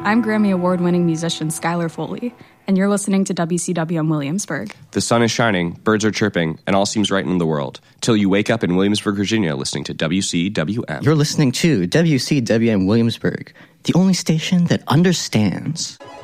I'm Grammy Award-winning musician Skylar Foley, and you're listening to WCWM Williamsburg. The sun is shining, birds are chirping, and all seems right in the world, till you wake up in Williamsburg, Virginia, listening to WCWM. You're listening to WCWM Williamsburg, the only station that understands.